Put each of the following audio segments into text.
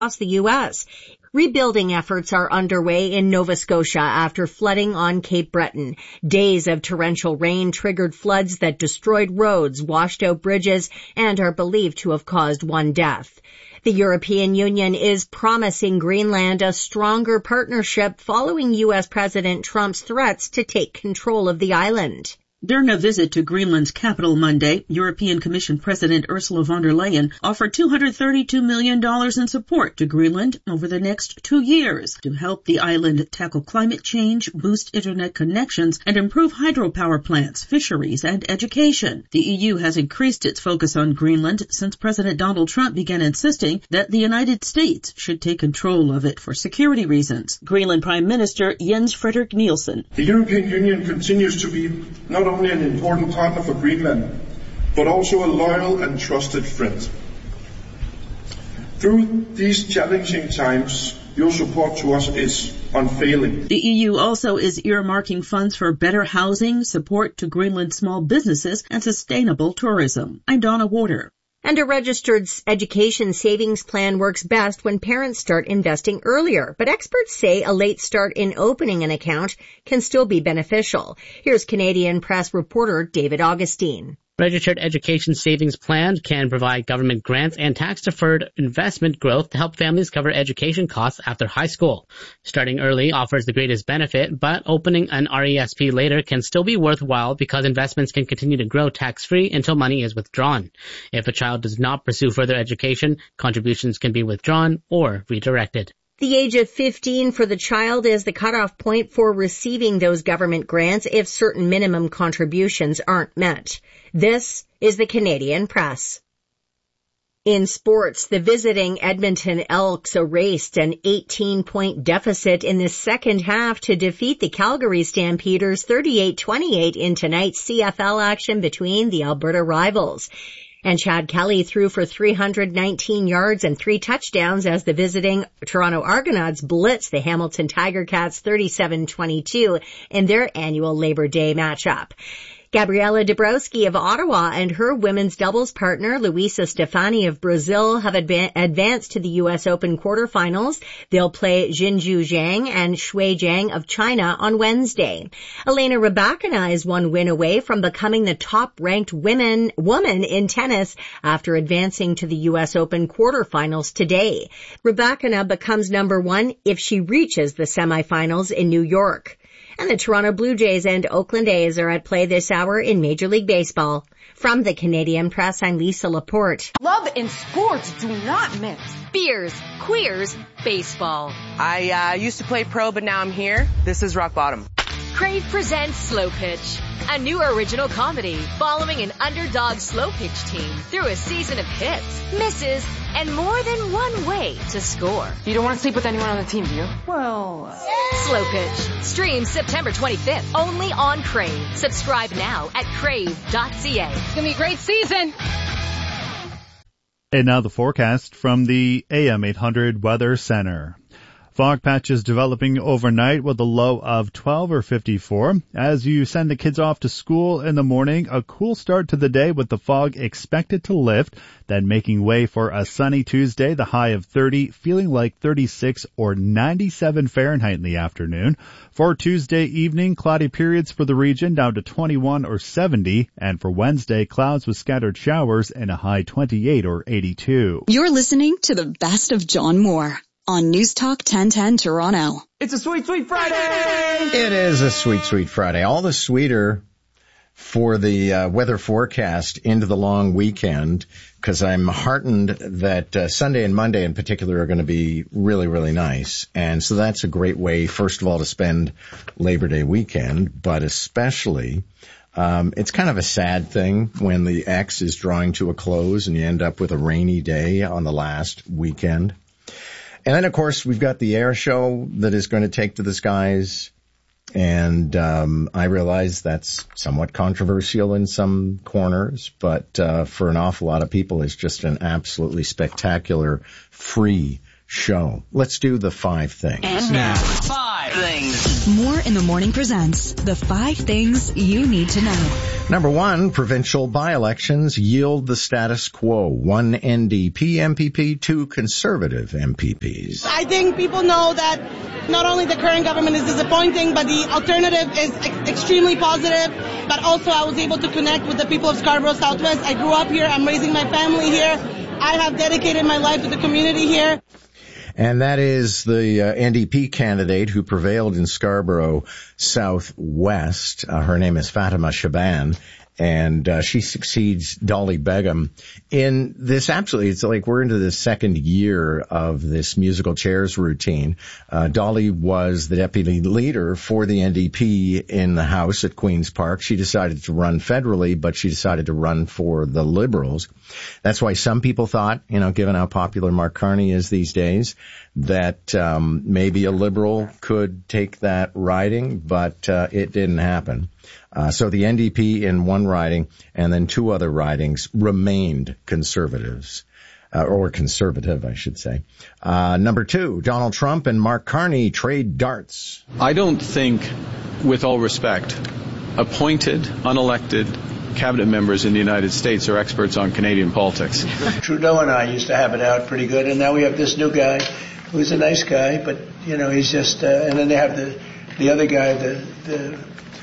across the U.S. Rebuilding efforts are underway in Nova Scotia after flooding on Cape Breton. Days of torrential rain triggered floods that destroyed roads, washed out bridges, and are believed to have caused one death. The European Union is promising Greenland a stronger partnership following U.S. President Trump's threats to take control of the island. During a visit to Greenland's capital Monday, European Commission President Ursula von der Leyen offered $232 million in support to Greenland over the next 2 years to help the island tackle climate change, boost internet connections, and improve hydropower plants, fisheries, and education. The EU has increased its focus on Greenland since President Donald Trump began insisting that the United States should take control of it for security reasons. Greenland Prime Minister Jens Frederik Nielsen. The European Union continues to be not only an important partner for Greenland, but also a loyal and trusted friend. Through these challenging times, your support to us is unfailing. The EU also is earmarking funds for better housing, support to Greenland small businesses, and sustainable tourism. I'm Donna Warder. And a registered education savings plan works best when parents start investing earlier. But experts say a late start in opening an account can still be beneficial. Here's Canadian Press reporter David Augustine. Registered education savings plans can provide government grants and tax-deferred investment growth to help families cover education costs after high school. Starting early offers the greatest benefit, but opening an RESP later can still be worthwhile because investments can continue to grow tax-free until money is withdrawn. If a child does not pursue further education, contributions can be withdrawn or redirected. The age of 15 for the child is the cutoff point for receiving those government grants if certain minimum contributions aren't met. This is the Canadian Press. In sports, the visiting Edmonton Elks erased an 18-point deficit in the second half to defeat the Calgary Stampeders 38-28 in tonight's CFL action between the Alberta rivals. And Chad Kelly threw for 319 yards and 3 touchdowns as the visiting Toronto Argonauts blitzed the Hamilton Tiger Cats 37-22 in their annual Labor Day matchup. Gabriela Dabrowski of Ottawa and her women's doubles partner, Luisa Stefani of Brazil, have advanced to the U.S. Open quarterfinals. They'll play Jinju Zhang and Shui Zhang of China on Wednesday. Elena Rybakina is one win away from becoming the top-ranked woman in tennis after advancing to the U.S. Open quarterfinals today. Rybakina becomes number 1 if she reaches the semifinals in New York. And the Toronto Blue Jays and Oakland A's are at play this hour in Major League Baseball. From the Canadian Press, I'm Lisa Laporte. Love and sports do not mix. Beers, queers, baseball. I used to play pro, but now I'm here. This is rock bottom. Crave presents Slow Pitch, a new original comedy following an underdog slow pitch team through a season of hits, misses, and more than one way to score. You don't want to sleep with anyone on the team, do you? Slow Pitch streams September 25th only on Crave. Subscribe now at crave.ca. It's going to be a great season. And now the forecast from the AM 800 Weather Center. Fog patches developing overnight with a low of 12 or 54. As you send the kids off to school in the morning, a cool start to the day with the fog expected to lift, then making way for a sunny Tuesday, the high of 30, feeling like 36 or 97 Fahrenheit in the afternoon. For Tuesday evening, cloudy periods for the region down to 21 or 70, and for Wednesday, clouds with scattered showers and a high 28 or 82. You're listening to the best of John Moore on News Talk 1010 Toronto. It's a sweet, sweet Friday! It is a sweet, sweet Friday. All the sweeter for the weather forecast into the long weekend, because I'm heartened that Sunday and Monday in particular are going to be really, really nice. And so that's a great way, first of all, to spend Labor Day weekend, but especially it's kind of a sad thing when the X is drawing to a close and you end up with a rainy day on the last weekend. And then, of course, we've got the air show that is going to take to the skies. And I realize that's somewhat controversial in some corners, but for an awful lot of people, it's just an absolutely spectacular free show. Let's do the 5 things. And now, 5 things. More in the Morning presents the 5 things you need to know. Number 1, provincial by-elections yield the status quo. 1 NDP MPP, 2 Conservative MPPs. I think people know that not only the current government is disappointing, but the alternative is extremely positive. But also I was able to connect with the people of Scarborough Southwest. I grew up here. I'm raising my family here. I have dedicated my life to the community here. And that is the NDP candidate who prevailed in Scarborough Southwest. Her name is Fatima Shaban. And she succeeds Dolly Begum in this. Absolutely, it's like we're into the second year of this musical chairs routine. Dolly was the deputy leader for the NDP in the House at Queen's Park. She decided to run federally, but she decided to run for the Liberals. That's why some people thought, given how popular Mark Carney is these days, that maybe a Liberal could take that riding, but it didn't happen. So the NDP in one riding and then 2 other ridings remained conservatives, or conservative, I should say. Number 2, Donald Trump and Mark Carney trade darts. I don't think, with all respect, appointed, unelected cabinet members in the United States are experts on Canadian politics. Trudeau and I used to have it out pretty good, and now we have this new guy who's a nice guy, but, he's just, and then they have the other guy, the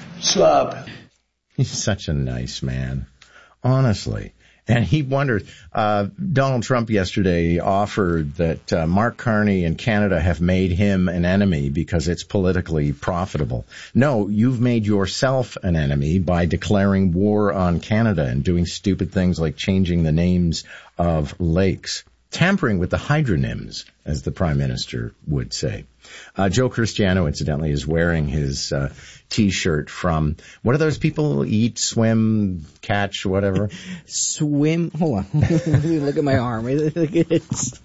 slob. He's such a nice man, honestly. And he wondered, Donald Trump yesterday offered that Mark Carney and Canada have made him an enemy because it's politically profitable. No, you've made yourself an enemy by declaring war on Canada and doing stupid things like changing the names of lakes. Tampering with the hydronyms, as the Prime Minister would say. Joe Cristiano, incidentally, is wearing his T-shirt from, what are those people? Eat, swim, catch, whatever? Swim. Hold on. Look at my arm. What does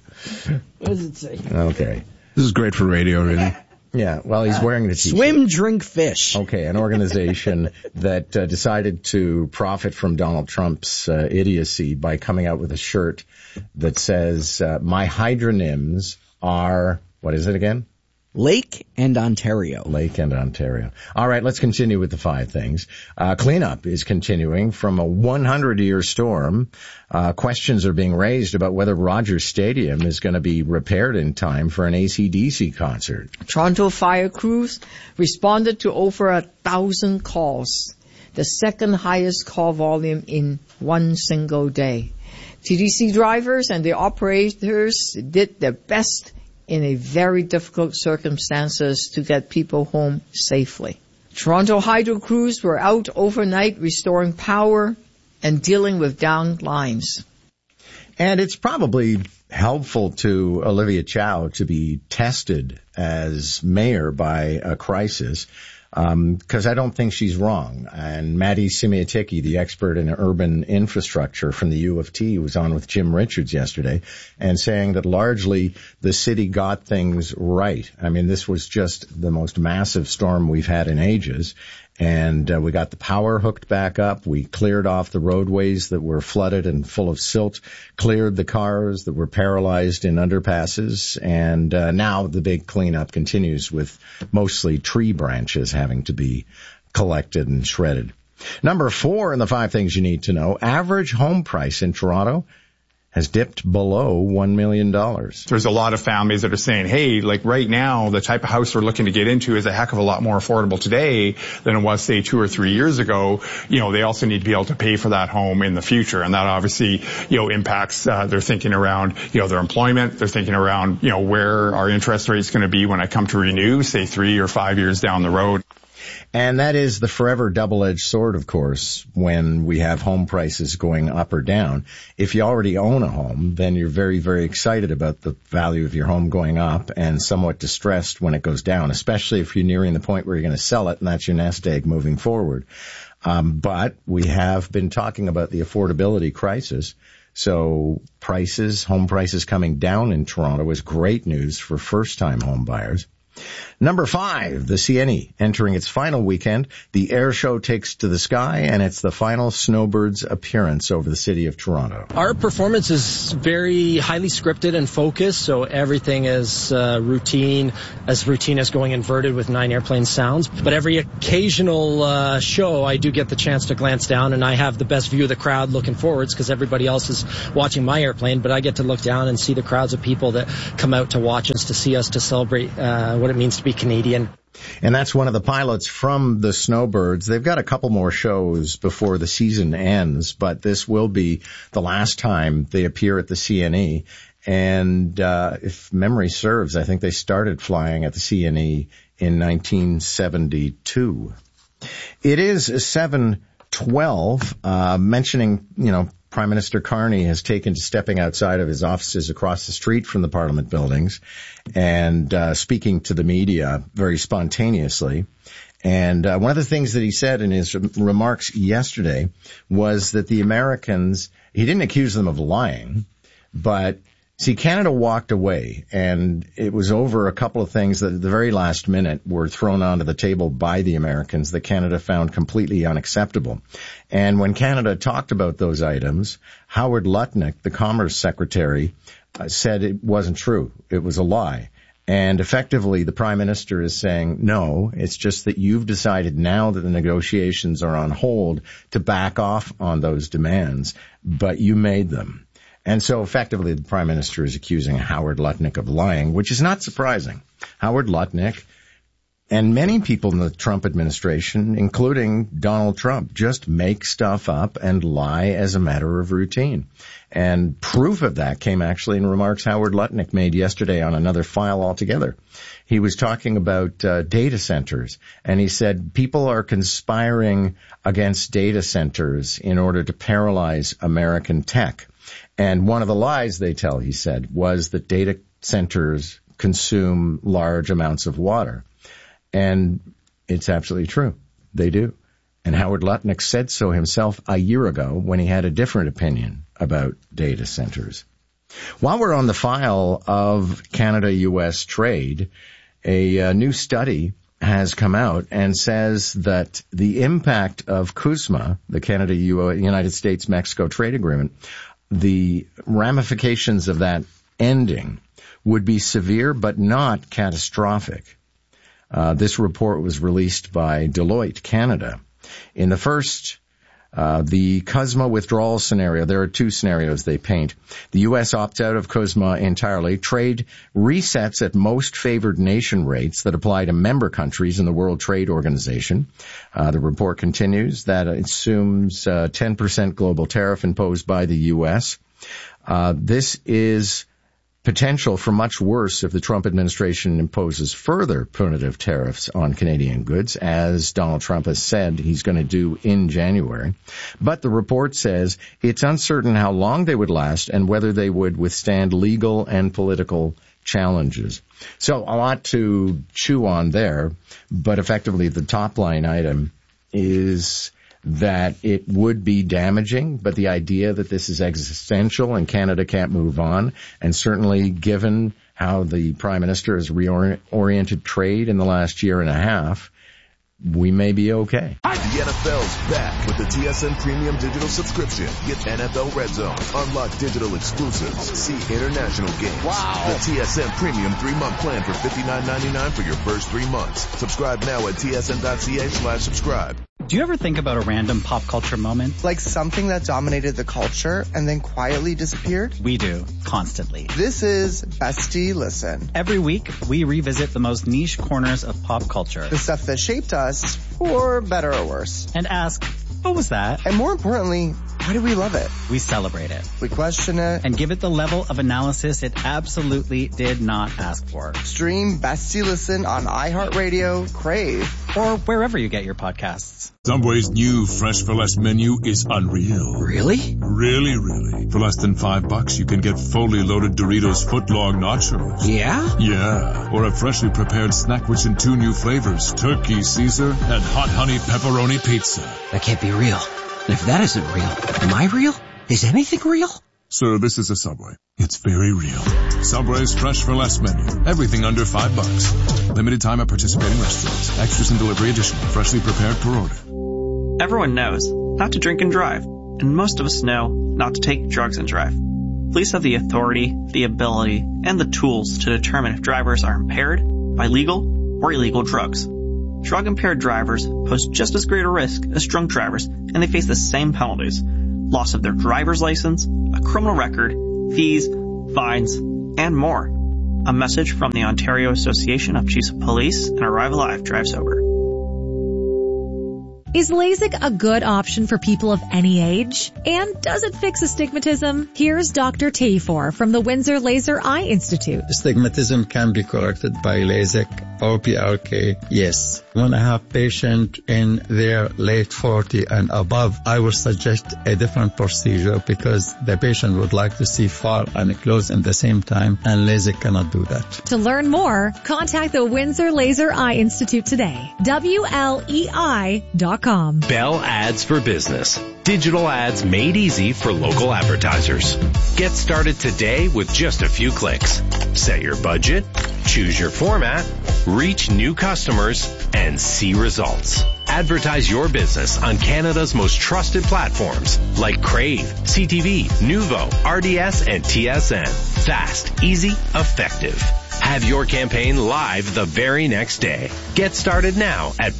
it say? Okay. This is great for radio, really. Yeah, well, he's wearing the T-shirt. Swim, drink, fish. Okay, an organization that decided to profit from Donald Trump's idiocy by coming out with a shirt that says, my hydronyms are, what is it again? Lake and Ontario. Lake and Ontario. All right, let's continue with the 5 things. Cleanup is continuing from a 100-year storm. Questions are being raised about whether Rogers Stadium is going to be repaired in time for an AC/DC concert. Toronto fire crews responded to over 1,000 calls, the second highest call volume in one single day. TDC drivers and the operators did their best in a very difficult circumstances to get people home safely. Toronto Hydro crews were out overnight restoring power and dealing with downed lines. And it's probably helpful to Olivia Chow to be tested as mayor by a crisis, because I don't think she's wrong. And Maddie Simiatiki, the expert in urban infrastructure from the U of T, was on with Jim Richards yesterday and saying that largely the city got things right. I mean, this was just the most massive storm we've had in ages. And we got the power hooked back up. We cleared off the roadways that were flooded and full of silt, cleared the cars that were paralyzed in underpasses, and now the big cleanup continues with mostly tree branches having to be collected and shredded. Number 4 in the 5 things you need to know, average home price in Toronto has dipped below $1 million. There's a lot of families that are saying, hey, like right now, the type of house we're looking to get into is a heck of a lot more affordable today than it was, say, 2 or 3 years ago. They also need to be able to pay for that home in the future. And that obviously, impacts their thinking around, their employment. They're thinking around, where our interest rate is going to be when I come to renew, say 3 or 5 years down the road. And that is the forever double-edged sword, of course, when we have home prices going up or down. If you already own a home, then you're very, very excited about the value of your home going up and somewhat distressed when it goes down, especially if you're nearing the point where you're going to sell it, and that's your nest egg moving forward. But we have been talking about the affordability crisis. So home prices coming down in Toronto is great news for first-time home buyers. Number 5, the CNE, entering its final weekend. The air show takes to the sky, and it's the final Snowbirds appearance over the city of Toronto. Our performance is very highly scripted and focused, so everything is routine as going inverted with 9 airplane sounds. But every occasional show, I do get the chance to glance down, and I have the best view of the crowd looking forwards because everybody else is watching my airplane, but I get to look down and see the crowds of people that come out to watch us, to see us, to celebrate what it means to be Canadian. And that's one of the pilots from the Snowbirds. They've got a couple more shows before the season ends, but this will be the last time they appear at the CNE. And if memory serves, I think they started flying at the CNE in 1972. It is 7:12, mentioning, Prime Minister Carney has taken to stepping outside of his offices across the street from the Parliament buildings and speaking to the media very spontaneously. And one of the things that he said in his remarks yesterday was that the Americans, he didn't accuse them of lying, but see, Canada walked away, and it was over a couple of things that at the very last minute were thrown onto the table by the Americans that Canada found completely unacceptable. And when Canada talked about those items, Howard Lutnick, the Commerce Secretary, said it wasn't true. It was a lie. And effectively, the Prime Minister is saying, no, it's just that you've decided now that the negotiations are on hold to back off on those demands, but you made them. And so effectively the Prime Minister is accusing Howard Lutnick of lying, which is not surprising. Howard Lutnick and many people in the Trump administration, including Donald Trump, just make stuff up and lie as a matter of routine. And proof of that came actually in remarks Howard Lutnick made yesterday on another file altogether. He was talking about data centers, and he said people are conspiring against data centers in order to paralyze American tech. And one of the lies they tell, he said, was that data centers consume large amounts of water. And it's absolutely true. They do. And Howard Lutnick said so himself a year ago when he had a different opinion about data centers. While we're on the file of Canada-U.S. trade, a new study has come out and says that the impact of CUSMA, the Canada-United States-Mexico trade agreement, the ramifications of that ending would be severe but not catastrophic. This report was released by Deloitte Canada. In the first, the CUSMA withdrawal scenario, there are 2 scenarios they paint. The U.S. opts out of CUSMA entirely. Trade resets at most favored nation rates that apply to member countries in the World Trade Organization. The report continues that it assumes 10% global tariff imposed by the U.S. This is potential for much worse if the Trump administration imposes further punitive tariffs on Canadian goods, as Donald Trump has said he's going to do in January. But the report says it's uncertain how long they would last and whether they would withstand legal and political challenges. So a lot to chew on there, but effectively the top line item is that it would be damaging, but the idea that this is existential and Canada can't move on, and certainly given how the Prime Minister has reoriented trade in the last year and a half, we may be okay. The NFL's back with the TSN Premium Digital subscription. Get NFL Red Zone, unlock digital exclusives, see international games. Wow. The TSN Premium 3-month plan for $59.99 for your first 3 months. Subscribe now at tsn.ca/subscribe. Do you ever think about a random pop culture moment? Like something that dominated the culture and then quietly disappeared? We do, constantly. This is Bestie Listen. Every week, we revisit the most niche corners of pop culture. The stuff that shaped us, for better or worse. And ask, what was that? And more importantly, why do we love it? We celebrate it. We question it. And give it the level of analysis it absolutely did not ask for. Stream Bestie Listen on iHeartRadio, Crave, or wherever you get your podcasts. Subway's new Fresh for Less menu is unreal. Really? Really, really. For less than $5, you can get fully loaded Doritos footlong nachos. Yeah? Yeah. Or a freshly prepared snack rich in 2 new flavors, Turkey Caesar and Hot Honey Pepperoni Pizza. That can't be real. And if that isn't real, am I real? Is anything real? Sir, this is a Subway. It's very real. Subway's fresh for less menu. Everything under $5. Limited time at participating restaurants. Extras and delivery additional. Freshly prepared per order. Everyone knows not to drink and drive, and most of us know not to take drugs and drive. Police have the authority, the ability, and the tools to determine if drivers are impaired by legal or illegal drugs. Drug-impaired drivers pose just as great a risk as drunk drivers, and they face the same penalties: loss of their driver's license, a criminal record, fees, fines, and more. A message from the Ontario Association of Chiefs of Police and Arrive Alive Drive Sober. Is LASIK a good option for people of any age? And does it fix astigmatism? Here's Dr. Tafor from the Windsor Laser Eye Institute. Astigmatism can be corrected by LASIK or PRK, yes. When I have patient in their late 40 and above, I would suggest a different procedure because the patient would like to see far and close in the same time, and LASIK cannot do that. To learn more, contact the Windsor Laser Eye Institute today. WLEI.com. Bell Ads for Business. Digital ads made easy for local advertisers. Get started today with just a few clicks. Set your budget, choose your format, reach new customers, and see results. Advertise your business on Canada's most trusted platforms like Crave, CTV, Nuvo, RDS, and TSN. Fast, easy, effective. Have your campaign live the very next day. Get started now at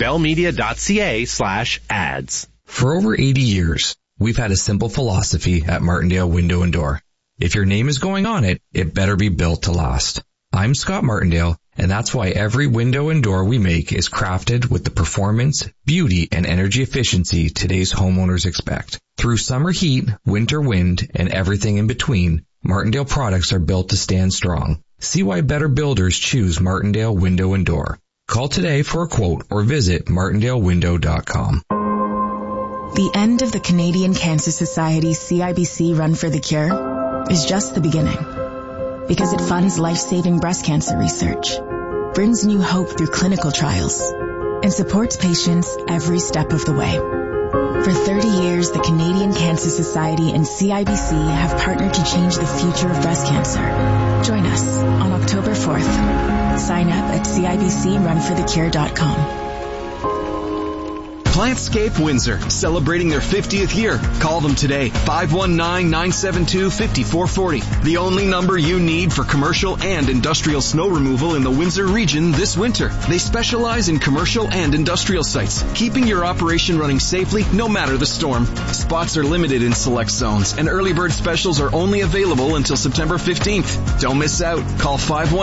bellmedia.ca/ads. For over 80 years, we've had a simple philosophy at Martindale Window & Door. If your name is going on it, it better be built to last. I'm Scott Martindale, and that's why every window and door we make is crafted with the performance, beauty, and energy efficiency today's homeowners expect. Through summer heat, winter wind, and everything in between, Martindale products are built to stand strong. See why better builders choose Martindale Window & Door. Call today for a quote or visit martindalewindow.com. The end of the Canadian Cancer Society's CIBC Run for the Cure is just the beginning. Because it funds life-saving breast cancer research, brings new hope through clinical trials, and supports patients every step of the way. For 30 years, the Canadian Cancer Society and CIBC have partnered to change the future of breast cancer. Join us on October 4th. Sign up at CIBCRunforthecure.com. Plantscape Windsor, celebrating their 50th year. Call them today, 519-972-5440. The only number you need for commercial and industrial snow removal in the Windsor region this winter. They specialize in commercial and industrial sites, keeping your operation running safely no matter the storm. Spots are limited in select zones, and early bird specials are only available until September 15th. Don't miss out. Call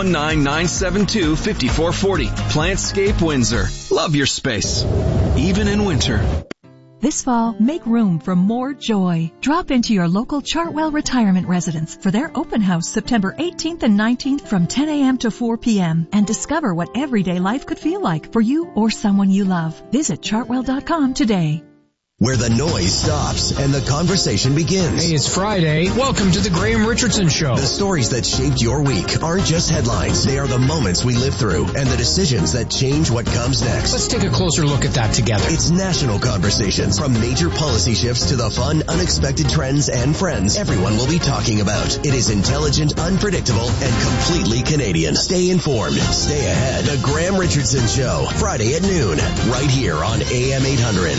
519-972-5440. Plantscape Windsor. Love your space, even in winter. This fall, make room for more joy. Drop into your local Chartwell Retirement Residence for their open house September 18th and 19th from 10 a.m. to 4 p.m. and discover what everyday life could feel like for you or someone you love. Visit chartwell.com today. Where the noise stops and the conversation begins. Hey, it's Friday. Welcome to the Graham Richardson Show. The stories that shaped your week aren't just headlines. They are the moments we live through and the decisions that change what comes next. Let's take a closer look at that together. It's national conversations. From major policy shifts to the fun, unexpected trends and friends everyone will be talking about. It is intelligent, unpredictable, and completely Canadian. Stay informed. Stay ahead. The Graham Richardson Show. Friday at noon. Right here on AM 800.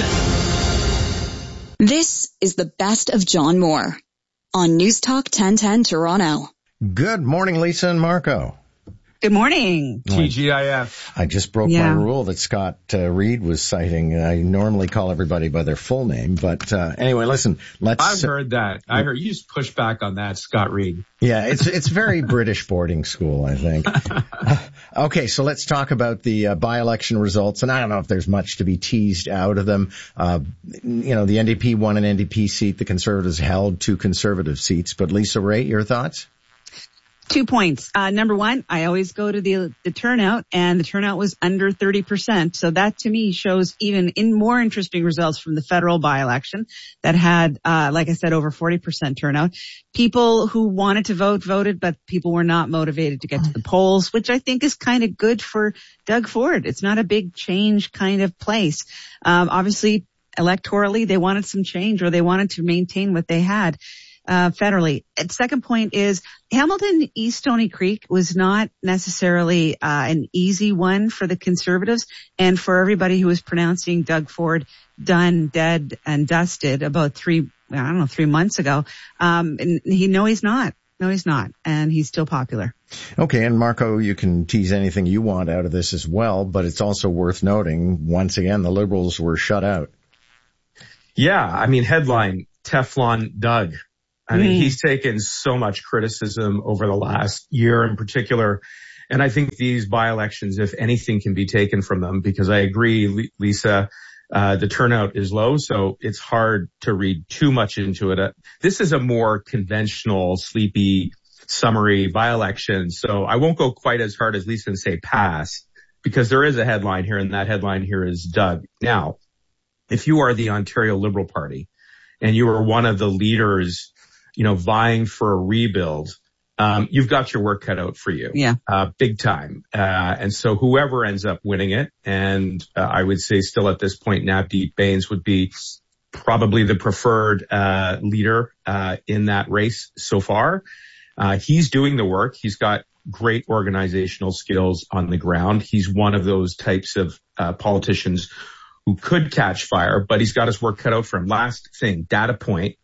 This is the best of John Moore on News Talk 1010 Toronto. Good morning, Lisa and Marco. Good morning. TGIF. I just broke my rule that Scott Reed was citing. I normally call everybody by their full name, but anyway, listen. I've heard that. I heard you just push back on that, Scott Reed. Yeah, it's very British boarding school, I think. Okay, so let's talk about the by-election results, and I don't know if there's much to be teased out of them. The NDP won an NDP seat. The Conservatives held 2 Conservative seats. But Lisa Ray, your thoughts? 2 points. Number one, I always go to the turnout, and the turnout was under 30%. So that to me shows even in more interesting results from the federal by-election that had, like I said, over 40% turnout. People who wanted to vote voted, but people were not motivated to get to the polls, which I think is kind of good for Doug Ford. It's not a big change kind of place. Obviously, electorally, they wanted some change, or they wanted to maintain what they had. federally. Second point is Hamilton East Stony Creek was not necessarily an easy one for the Conservatives and for everybody who was pronouncing Doug Ford done, dead, and dusted about 3 months ago. And he's not. No, he's not. And he's still popular. Okay. And Marco, you can tease anything you want out of this as well, but it's also worth noting, once again, the Liberals were shut out. Yeah. I mean, headline, Teflon Doug. I mean, he's taken so much criticism over the last year in particular. And I think these by-elections, if anything can be taken from them, because I agree, Lisa, the turnout is low, so it's hard to read too much into it. This is a more conventional, sleepy, summary by-election, so I won't go quite as hard as Lisa and say pass, because there is a headline here, and that headline here is Doug. Now, if you are the Ontario Liberal Party, and you are one of the leaders, vying for a rebuild, you've got your work cut out for you. Yeah. Big time. And so whoever ends up winning it, and I would say still at this point, Navdeep Bains would be probably the preferred leader in that race so far. He's doing the work. He's got great organizational skills on the ground. He's one of those types of politicians who could catch fire, but he's got his work cut out for him. Last thing, data point.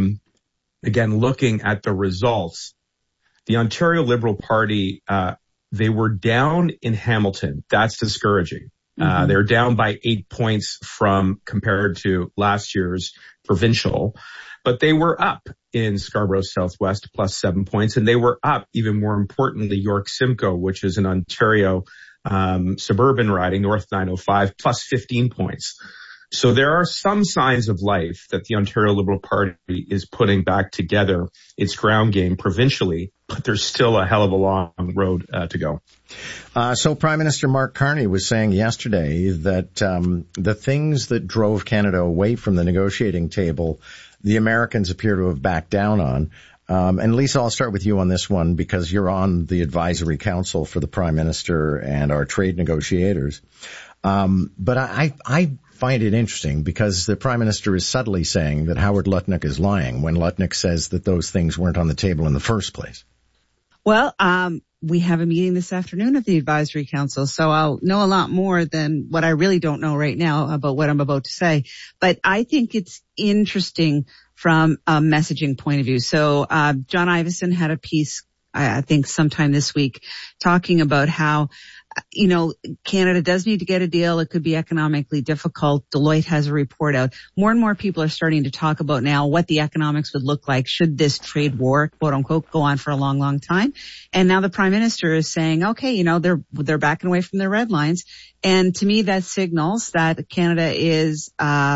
Again, looking at the results, the Ontario Liberal Party, they were down in Hamilton. That's discouraging. They're down by 8 points compared to last year's provincial, but they were up in Scarborough Southwest plus 7 points, and they were up, even more importantly, York Simcoe, which is an Ontario suburban riding, North 905, plus 15 points. So there are some signs of life that the Ontario Liberal Party is putting back together its ground game provincially, but there's still a hell of a long road to go. So Prime Minister Mark Carney was saying yesterday that the things that drove Canada away from the negotiating table, the Americans appear to have backed down on. And Lisa, I'll start with you on this one because you're on the advisory council for the Prime Minister and our trade negotiators. But I find it interesting because the Prime Minister is subtly saying that Howard Lutnick is lying when Lutnick says that those things weren't on the table in the first place. Well, we have a meeting this afternoon of the advisory council, so I'll know a lot more than what I really don't know right now about what I'm about to say. But I think it's interesting from a messaging point of view. So John Ivison had a piece, I think sometime this week, talking about how Canada does need to get a deal. It could be economically difficult. Deloitte has a report out. More and more people are starting to talk about now what the economics would look like should this trade war, quote unquote, go on for a long, long time. And now the Prime Minister is saying, okay, they're backing away from their red lines. And to me, that signals that Canada is,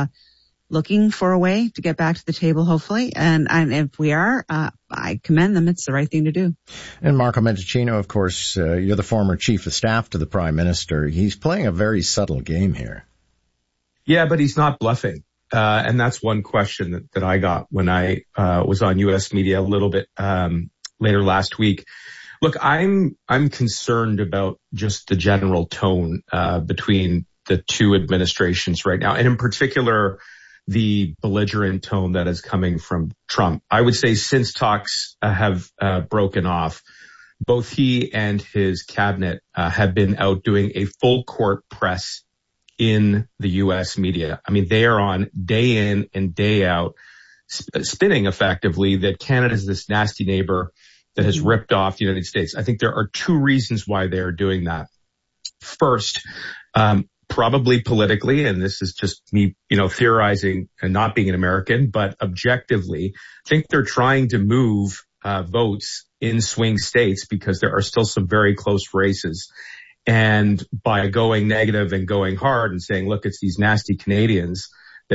looking for a way to get back to the table, hopefully. And if we are, I commend them. It's the right thing to do. And Marco Mendicino, of course, you're the former chief of staff to the Prime Minister. He's playing a very subtle game here. Yeah, but he's not bluffing. And that's one question that I got when I was on U.S. media a little bit later last week. Look, I'm concerned about just the general tone between the two administrations right now, and in particular, the belligerent tone that is coming from Trump. I would say since talks have broken off, both he and his cabinet have been out doing a full court press in the U.S. media. I mean, they are on day in and day out spinning effectively that Canada is this nasty neighbor that has ripped off the United States. I think there are two reasons why they are doing that. First, probably politically, and this is just me, theorizing and not being an American, but objectively, I think they're trying to move votes in swing states because there are still some very close races. And by going negative and going hard and saying, look, it's these nasty Canadians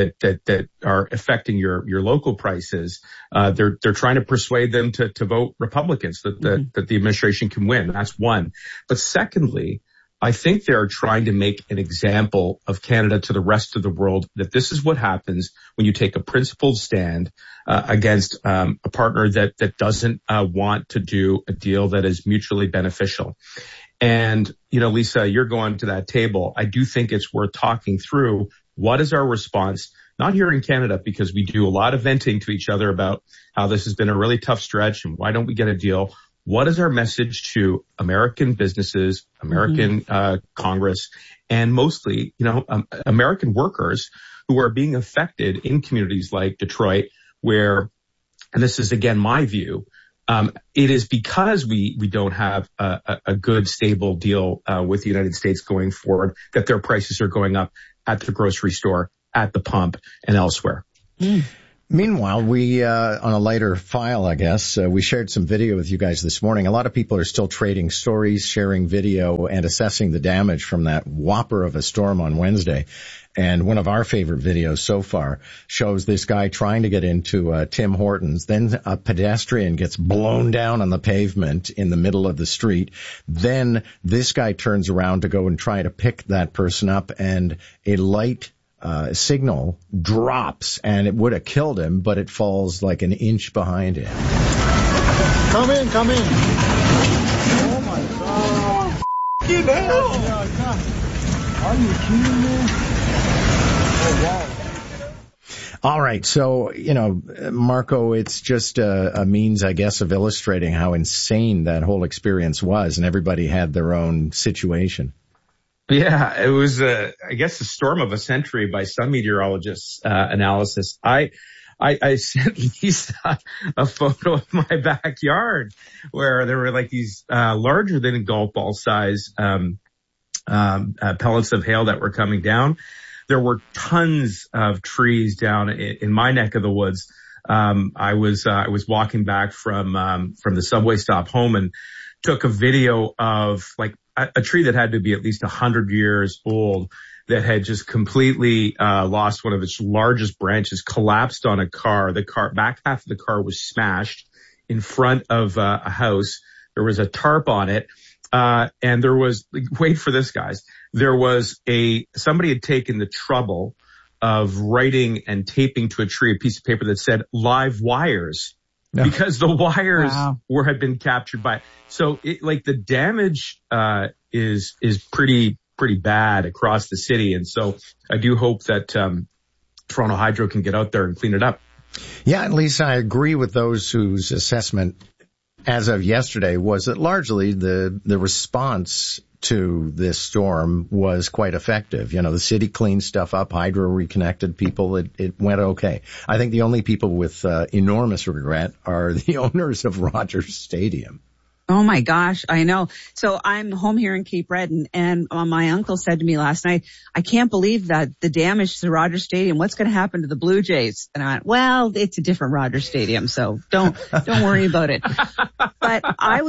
that are affecting your local prices, they're trying to persuade them to vote Republicans, that the administration can win. That's one. But secondly, I think they're trying to make an example of Canada to the rest of the world, that this is what happens when you take a principled stand against a partner that doesn't want to do a deal that is mutually beneficial. And, Lisa, you're going to that table. I do think it's worth talking through what is our response not here in Canada, because we do a lot of venting to each other about how this has been a really tough stretch and why don't we get a deal? What is our message to American businesses, American Congress, and mostly, American workers who are being affected in communities like Detroit, where, and this is again my view, it is because we don't have a good, stable deal with the United States going forward that their prices are going up at the grocery store, at the pump, and elsewhere. Meanwhile, we, on a lighter file, I guess, we shared some video with you guys this morning. A lot of people are still trading stories, sharing video, and assessing the damage from that whopper of a storm on Wednesday. And one of our favorite videos so far shows this guy trying to get into Tim Hortons. Then a pedestrian gets blown down on the pavement in the middle of the street. Then this guy turns around to go and try to pick that person up, and a light signal drops, and it would have killed him, but it falls like an inch behind him. Come in. Oh my God. Get out. Are you kidding me? Oh wow. All right. So, Marco, it's just a means, I guess, of illustrating how insane that whole experience was, and everybody had their own situation. Yeah, it was, I guess, the storm of a century by some meteorologists' analysis. I sent Lisa a photo of my backyard where there were like these larger than golf ball size pellets of hail that were coming down. There were tons of trees down in my neck of the woods. I was walking back from the subway stop home and took a video of like a tree that had to be at least 100 years old that had just completely lost one of its largest branches, collapsed on a car. The back half of the car was smashed in front of a house. There was a tarp on it. And there was, wait for this, guys, there was somebody had taken the trouble of writing and taping to a tree a piece of paper that said live wires. No. Because the wires had been captured by, so the damage, is pretty bad across the city. And so I do hope that, Toronto Hydro can get out there and clean it up. Yeah, at least I agree with those whose assessment as of yesterday was that largely the response to this storm was quite effective. The city cleaned stuff up, Hydro reconnected people. It went okay. I think the only people with enormous regret are the owners of Rogers Stadium. Oh my gosh, I know. So I'm home here in Cape Breton, and my uncle said to me last night, I can't believe that the damage to Rogers Stadium. What's going to happen to the Blue Jays? And I went, well, it's a different Rogers Stadium, so don't worry about it. But I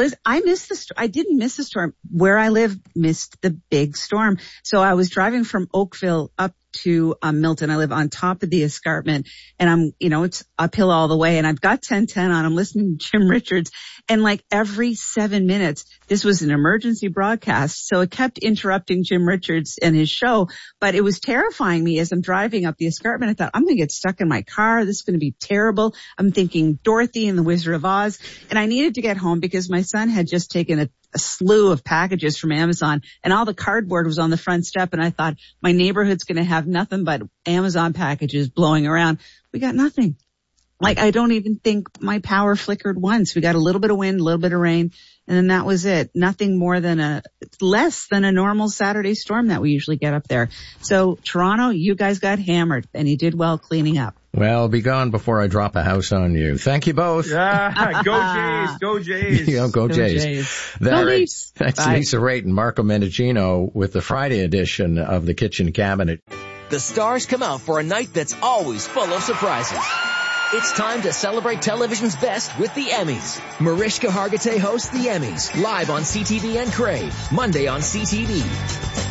didn't miss the storm. Where I live missed the big storm. So I was driving from Oakville up to Milton. I live on top of the escarpment, and it's uphill all the way, and I've got 1010 on. I'm listening to Jim Richards, and like every 7 minutes, this was an emergency broadcast, so it kept interrupting Jim Richards and his show, but it was terrifying me as I'm driving up the escarpment. I thought, I'm going to get stuck in my car. This is going to be terrible. I'm thinking Dorothy and the Wizard of Oz, and I needed to get home because my son had just taken a slew of packages from Amazon, and all the cardboard was on the front step, and I thought my neighborhood's going to have nothing but Amazon packages blowing around. We got nothing. Like, I don't even think my power flickered once. We got a little bit of wind, a little bit of rain, and then that was it. Nothing more than less than a normal Saturday storm that we usually get up there. So Toronto, you guys got hammered, and you did well cleaning up. Well, be gone before I drop a house on you. Thank you both. Yeah, go Jays, go Jays. Go Jays. That's Bye. Lisa Raitt and Marco Mendicino with the Friday edition of the Kitchen Cabinet. The stars come out for a night that's always full of surprises. It's time to celebrate television's best with the Emmys. Mariska Hargitay hosts the Emmys, live on CTV and Crave, Monday on CTV.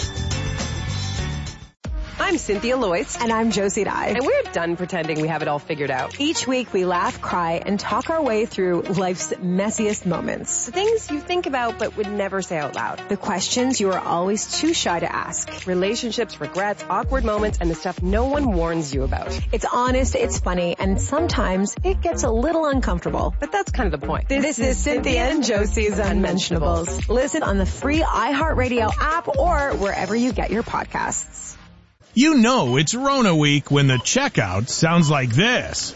I'm Cynthia Loyce. And I'm Josie Dye. And we're done pretending we have it all figured out. Each week we laugh, cry, and talk our way through life's messiest moments. The things you think about but would never say out loud. The questions you are always too shy to ask. Relationships, regrets, awkward moments, and the stuff no one warns you about. It's honest, it's funny, and sometimes it gets a little uncomfortable. But that's kind of the point. This is Cynthia and Josie's Unmentionables. Listen on the free iHeartRadio app or wherever you get your podcasts. You know it's Rona week when the checkout sounds like this.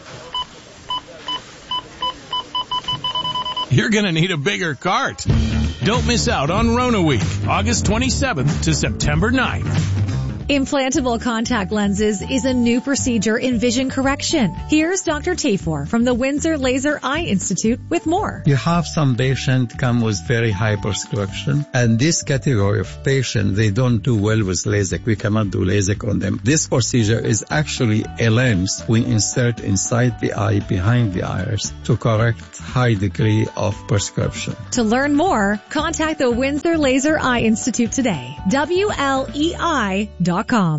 You're going to need a bigger cart. Don't miss out on Rona week, August 27th to September 9th. Implantable contact lenses is a new procedure in vision correction. Here's Dr. Tafor from the Windsor Laser Eye Institute with more. You have some patients come with very high prescription, and this category of patient, they don't do well with LASIK. We cannot do LASIK on them. This procedure is actually a lens we insert inside the eye, behind the iris, to correct high degree of prescription. To learn more, contact the Windsor Laser Eye Institute today. WLEI.com.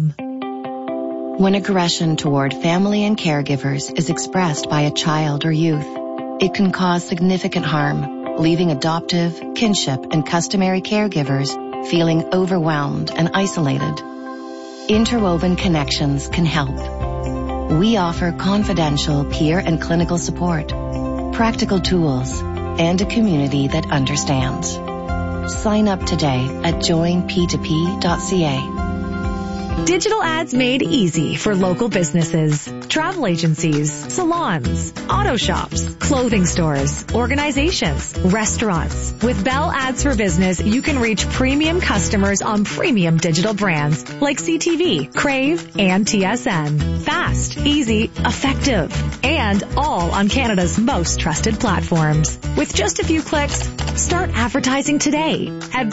When aggression toward family and caregivers is expressed by a child or youth, it can cause significant harm, leaving adoptive, kinship, and customary caregivers feeling overwhelmed and isolated. Interwoven Connections can help. We offer confidential peer and clinical support, practical tools, and a community that understands. Sign up today at joinp2p.ca. Digital ads made easy for local businesses, travel agencies, salons, auto shops, clothing stores, organizations, restaurants. With Bell Ads for Business, you can reach premium customers on premium digital brands like CTV, Crave, and TSN. Fast, easy, effective, and all on Canada's most trusted platforms. With just a few clicks, start advertising today at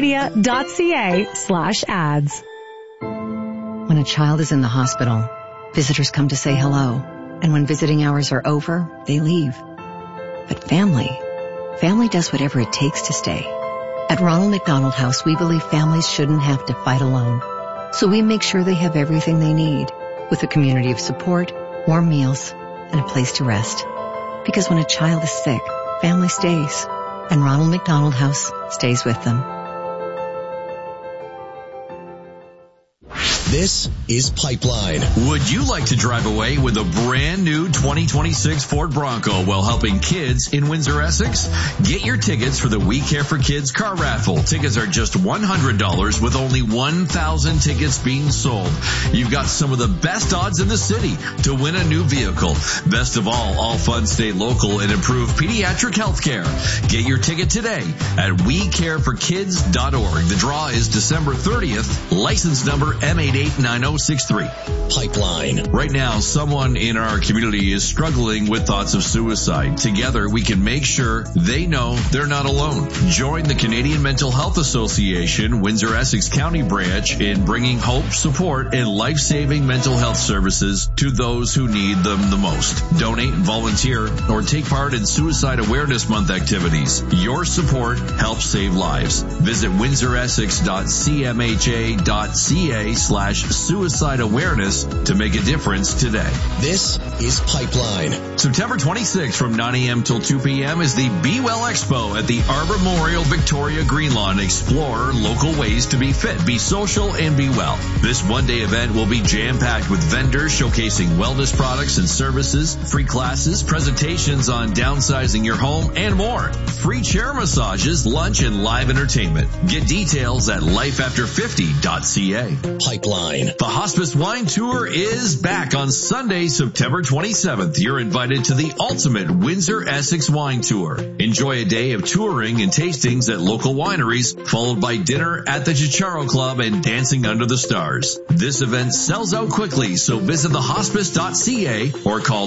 bellmedia.ca/ads. When a child is in the hospital, visitors come to say hello, and when visiting hours are over, they leave. But family does whatever it takes to stay. At Ronald McDonald House, we believe families shouldn't have to fight alone. So we make sure they have everything they need, with a community of support, warm meals, and a place to rest. Because when a child is sick, family stays, and Ronald McDonald House stays with them. This is Pipeline. Would you like to drive away with a brand new 2026 Ford Bronco while helping kids in Windsor, Essex? Get your tickets for the We Care for Kids car raffle. Tickets are just $100 with only 1,000 tickets being sold. You've got some of the best odds in the city to win a new vehicle. Best of all funds stay local and improve pediatric health care. Get your ticket today at WeCareForKids.org. The draw is December 30th. License number M889063. Pipeline. Right now, someone in our community is struggling with thoughts of suicide. Together, we can make sure they know they're not alone. Join the Canadian Mental Health Association, Windsor Essex County branch, in bringing hope, support, and life-saving mental health services to those who need them the most. Donate, volunteer, or take part in Suicide Awareness Month activities. Your support helps save lives. Visit windsoressex.cmha.ca/suicide awareness to make a difference today. This is Pipeline. September 26th from 9 a.m. till 2 p.m. is the Be Well Expo at the Arbor Memorial Victoria Green Lawn. Explore local ways to be fit, be social, and be well. This one-day event will be jam-packed with vendors showcasing wellness products and services, free classes, presentations on downsizing your home, and more. Free chair massages, lunch, and live entertainment. Get details at lifeafter50.ca. Pipeline. The Hospice Wine Tour is back on Sunday, September 27th. You're invited to the ultimate Windsor Essex Wine Tour. Enjoy a day of touring and tastings at local wineries, followed by dinner at the Chicharo Club and dancing under the stars. This event sells out quickly, so visit thehospice.ca or call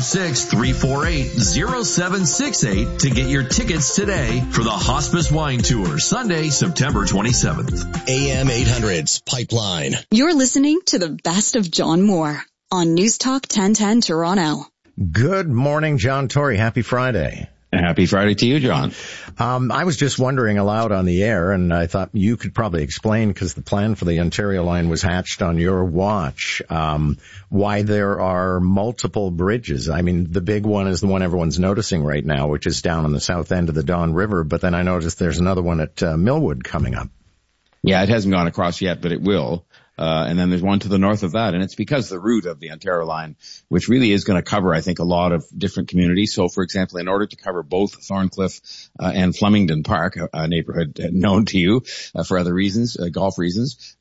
226-348-0768 to get your tickets today for the Hospice Wine Tour, Sunday, September 27th. AM 800's Pipeline. You're listening to the best of John Moore on News Talk 1010 Toronto. Good morning, John Tory. Happy Friday. Happy Friday to you, John. I was just wondering aloud on the air, and I thought you could probably explain, because the plan for the Ontario line was hatched on your watch, why there are multiple bridges. I mean, the big one is the one everyone's noticing right now, which is down on the south end of the Don River, but then I noticed there's another one at Millwood coming up. Yeah, it hasn't gone across yet, but it will. And then there's one to the north of that. And it's because the route of the Ontario line, which really is going to cover, I think, a lot of different communities. So, for example, in order to cover both Thorncliffe and Flemington Park, a neighborhood known to you for other reasons, golf reasons,